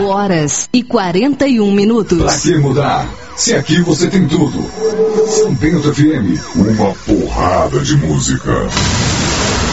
8h41. Pra que mudar? Se aqui você tem tudo. São Bento FM, uma porrada de música.